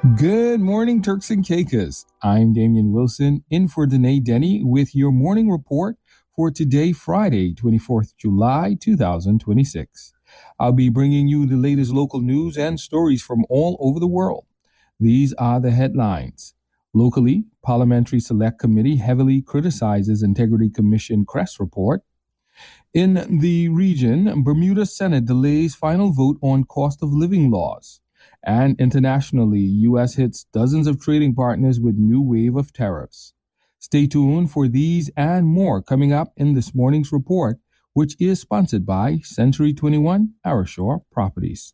Good morning, Turks and Caicos. I'm Damian Wilson, in for Danae Denny with your morning report for today, Friday, 24th July, 2026. I'll be bringing you the latest local news and stories from all over the world. These are the headlines. Locally, Parliamentary Select Committee heavily criticizes Integrity Commission CREST report. In the region, Bermuda Senate delays final vote on cost of living laws. And internationally, U.S. hits dozens of trading partners with new wave of tariffs. Stay tuned for these and more coming up in this morning's report, which is sponsored by Century 21 Arashore Properties.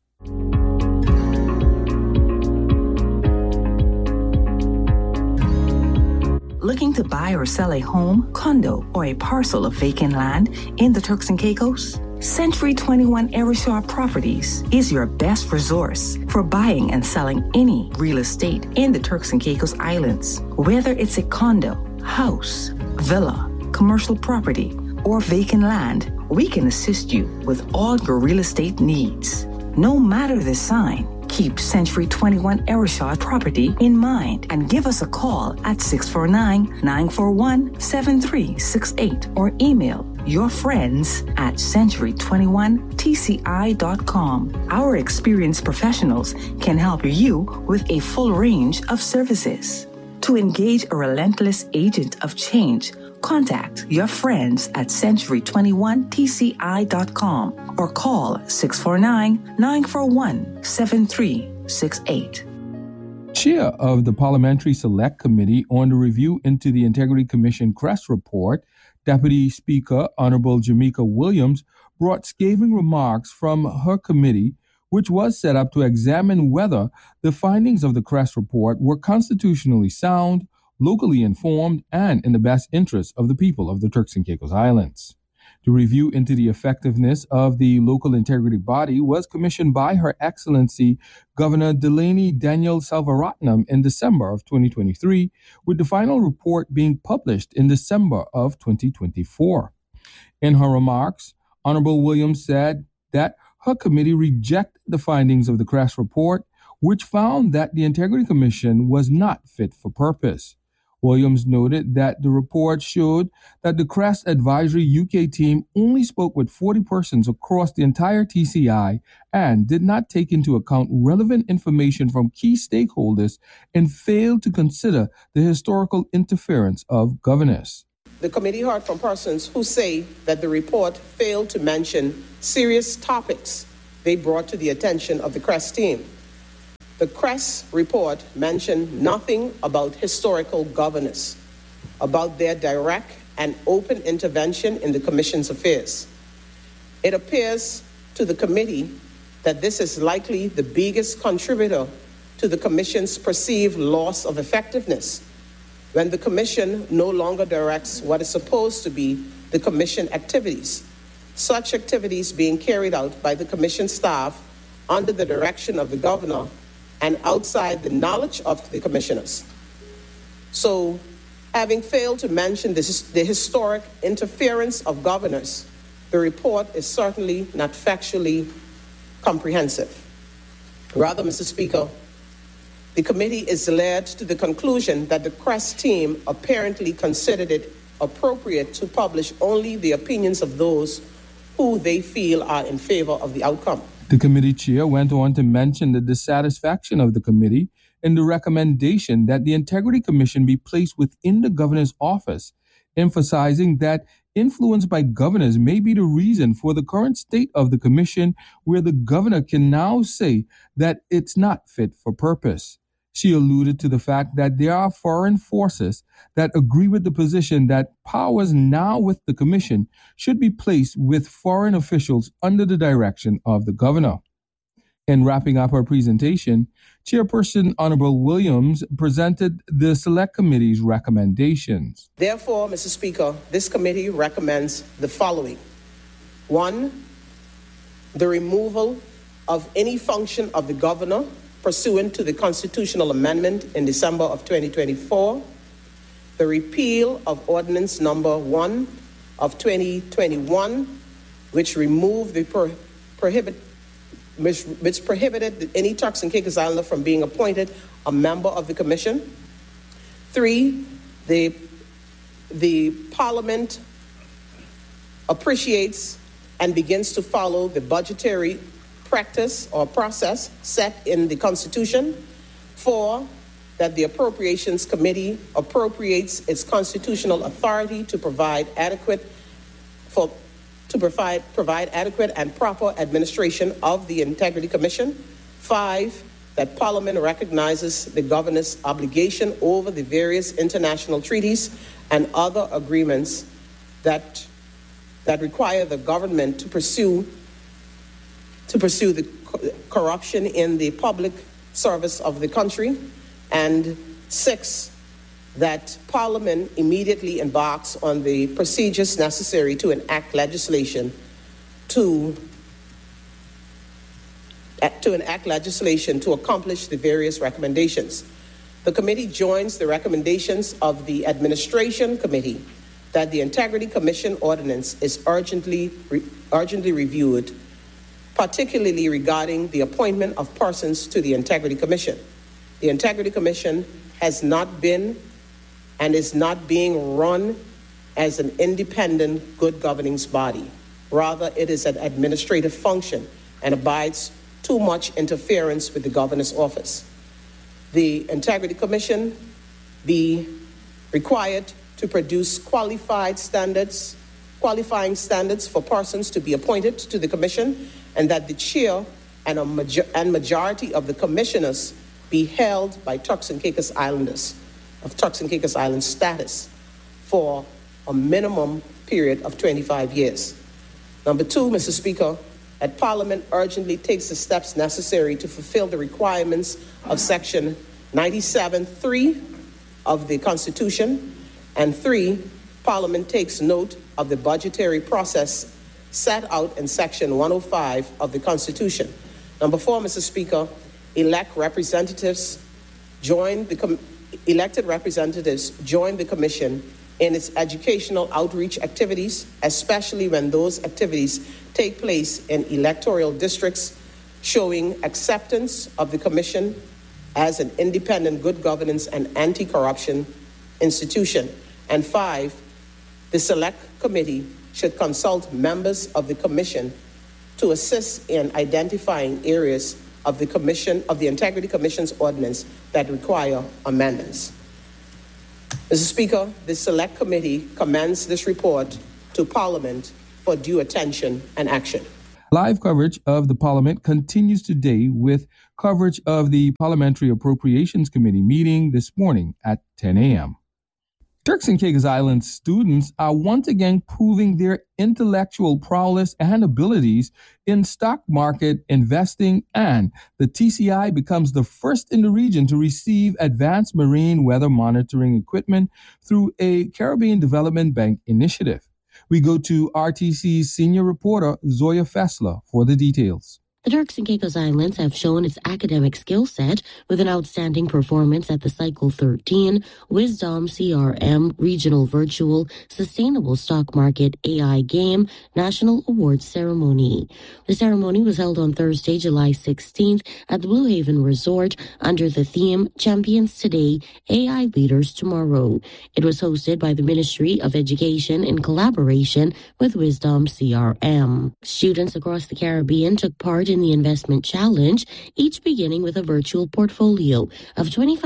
Looking to buy or sell a home, condo, or a parcel of vacant land in the Turks and Caicos? Century 21 Arashore Properties is your best resource for buying and selling any real estate in the Turks and Caicos Islands. Whether it's a condo, house, villa, commercial property, or vacant land, we can assist you with all your real estate needs. No matter the sign, keep Century 21 Arashore Property in mind and give us a call at 649-941-7368 or email your friends at century21tci.com. Our experienced professionals can help you with a full range of services. To engage a relentless agent of change, contact your friends at century21tci.com or call 649-941-7368. Chair of the Parliamentary Select Committee on the review into the Integrity Commission CREST report, Deputy Speaker Honorable Jamaica Williams, brought scathing remarks from her committee, which was set up to examine whether the findings of the CREST report were constitutionally sound, locally informed, and in the best interest of the people of the Turks and Caicos Islands. The review into the effectiveness of the local integrity body was commissioned by Her Excellency Governor Delaney Daniel Salvaratnam in December of 2023, with the final report being published in December of 2024. In her remarks, Honorable Williams said that her committee rejected the findings of the CREST report, which found that the Integrity Commission was not fit for purpose. Williams noted that the report showed that the CREST Advisory UK team only spoke with 40 persons across the entire TCI and did not take into account relevant information from key stakeholders and failed to consider the historical interference of governors. The committee heard from persons who say that the report failed to mention serious topics they brought to the attention of the CREST team. The CREST report mentioned nothing about historical governance, about their direct and open intervention in the Commission's affairs. It appears to the committee that this is likely the biggest contributor to the Commission's perceived loss of effectiveness, when the Commission no longer directs what is supposed to be the Commission activities, such activities being carried out by the Commission staff under the direction of the Governor and outside the knowledge of the Commissioners. So, having failed to mention the historic interference of governors, the report is certainly not factually comprehensive. Rather, Mr. Speaker, the committee is led to the conclusion that the CREST team apparently considered it appropriate to publish only the opinions of those who they feel are in favor of the outcome. The committee chair went on to mention the dissatisfaction of the committee in the recommendation that the Integrity Commission be placed within the governor's office, emphasizing that influence by governors may be the reason for the current state of the commission, where the governor can now say that it's not fit for purpose. She alluded to the fact that there are foreign forces that agree with the position that powers now with the commission should be placed with foreign officials under the direction of the governor. In wrapping up her presentation, Chairperson Honorable Williams presented the Select Committee's recommendations. Therefore, Mr. Speaker, this committee recommends the following. 1, the removal of any function of the governor pursuant to the constitutional amendment in December of 2024, the repeal of Ordinance Number 1 of 2021, which removed the which prohibited any Turks and Caicos Islander from being appointed a member of the commission. 3, the Parliament appreciates and begins to follow the budgetary practice or process set in the Constitution. 4, that the Appropriations Committee appropriates its constitutional authority to provide adequate and proper administration of the Integrity Commission. 5, that Parliament recognizes the governor's obligation over the various international treaties and other agreements that require the government to pursue the corruption in the public service of the country. And 6, that Parliament immediately embarks on the procedures necessary to enact legislation to accomplish the various recommendations. The committee joins the recommendations of the Administration Committee that the Integrity Commission ordinance is urgently reviewed, particularly regarding the appointment of persons to the Integrity Commission. The Integrity Commission has not been and is not being run as an independent good governance body. Rather, it is an administrative function and abides too much interference with the governor's office. The Integrity Commission be required to produce qualifying standards for persons to be appointed to the commission, and that the chair and majority of the commissioners be held by Turks and Caicos Islanders of Turks and Caicos Island status for a minimum period of 25 years. Number 2, Mr. Speaker, that Parliament urgently takes the steps necessary to fulfill the requirements of Section 97(3) of the Constitution. And 3, Parliament takes note of the budgetary process set out in Section 105 of the Constitution. Number 4, Mr. Speaker, elected representatives join the commission in its educational outreach activities, especially when those activities take place in electoral districts, showing acceptance of the commission as an independent good governance and anti-corruption institution. And 5, the Select Committee should consult members of the commission to assist in identifying areas of the Integrity Commission's ordinance that require amendments. Mr. Speaker, the Select Committee commends this report to Parliament for due attention and action. Live coverage of the Parliament continues today with coverage of the Parliamentary Appropriations Committee meeting this morning at 10 a.m. Turks and Caicos Island students are once again proving their intellectual prowess and abilities in stock market investing, and the TCI becomes the first in the region to receive advanced marine weather monitoring equipment through a Caribbean Development Bank initiative. We go to RTC's senior reporter, Zoya Fessler, for the details. The Turks and Caicos Islands have shown its academic skill set with an outstanding performance at the Cycle 13 Wisdom CRM Regional Virtual Sustainable Stock Market AI Game National Awards Ceremony. The ceremony was held on Thursday, July 16th at the Blue Haven Resort under the theme Champions Today, AI Leaders Tomorrow. It was hosted by the Ministry of Education in collaboration with Wisdom CRM. Students across the Caribbean took part in the investment challenge, each beginning with a virtual portfolio of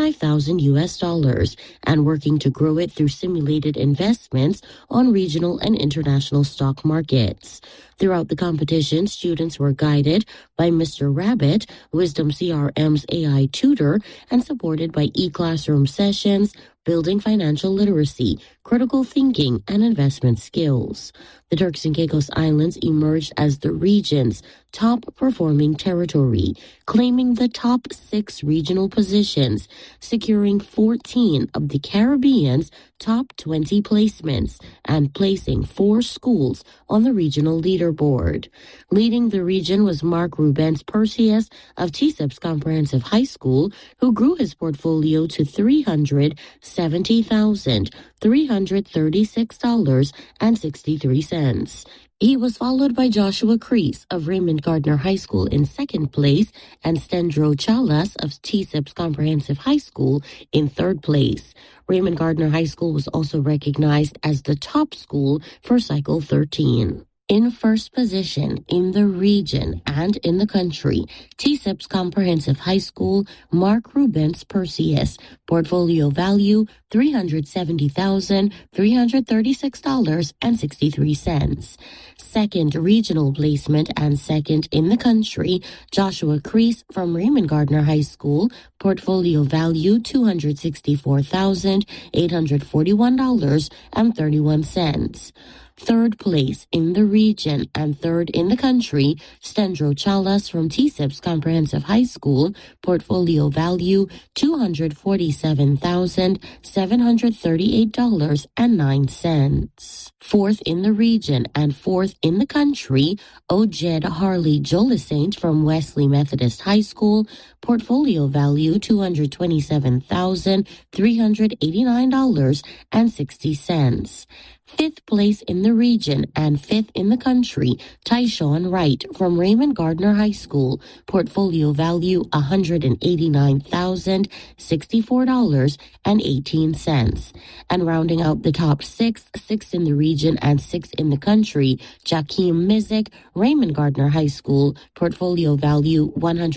$25,000 and working to grow it through simulated investments on regional and international stock markets. Throughout the competition, students were guided by Mr. Rabbit, Wisdom CRM's AI tutor, and supported by e-classroom sessions, building financial literacy, critical thinking, and investment skills. The Turks and Caicos Islands emerged as the region's top-performing territory, claiming the top 6 regional positions, securing 14 of the Caribbean's top 20 placements, and placing 4 schools on the regional leaderboard. Leading the region was Mark Rubens Perseus of TSEP's Comprehensive High School, who grew his portfolio to $360,000 $70,336.63. He was followed by Joshua Crease of Raymond Gardner High School in second place and Stendro Chalas of TSIPS Comprehensive High School in third place. Raymond Gardner High School was also recognized as the top school for Cycle 13. In first position in the region and in the country, TSIPS Comprehensive High School, Mark Rubens Perseus, portfolio value $370,336.63. Second regional placement and second in the country, Joshua Crease from Raymond Gardner High School, portfolio value $264,841.31. Third place in the region and third in the country, Stendro Chalas from TSIPS Comprehensive High School, portfolio value $247,738.09. Fourth in the region and fourth in the country, Ojed Harley Jolisaint from Wesley Methodist High School, portfolio value $227,389.60. Fifth place in the region and fifth in the country, Tyshawn Wright from Raymond Gardner High School, portfolio value $189,064.18. And rounding out the top six, sixth in the region and sixth in the country, Jakeem Mizik, Raymond Gardner High School, portfolio value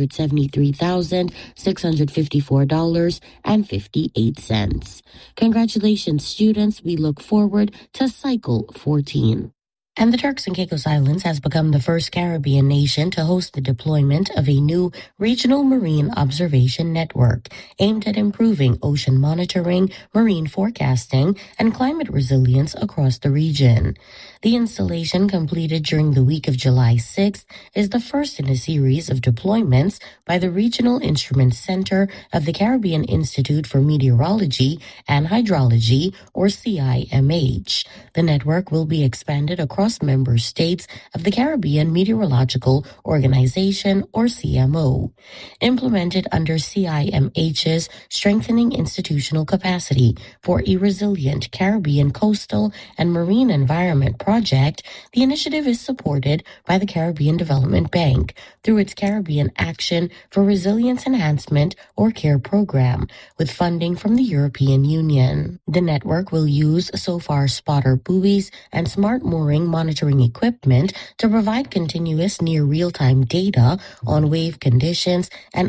$173,654.58. Congratulations, students. We look forward to Cycle 14. And the Turks and Caicos Islands has become the first Caribbean nation to host the deployment of a new regional marine observation network aimed at improving ocean monitoring, marine forecasting, and climate resilience across the region. The installation, completed during the week of July 6th, is the first in a series of deployments by the Regional Instrument Center of the Caribbean Institute for Meteorology and Hydrology, or CIMH. The network will be expanded across member states of the Caribbean Meteorological Organization, or CMO. Implemented under CIMH's Strengthening Institutional Capacity for a Resilient Caribbean Coastal and Marine Environment project, the initiative is supported by the Caribbean Development Bank through its Caribbean Action for Resilience Enhancement, or CARE program, with funding from the European Union. The network will use SOFAR spotter buoys and smart mooring monitoring equipment to provide continuous near real-time data on wave conditions and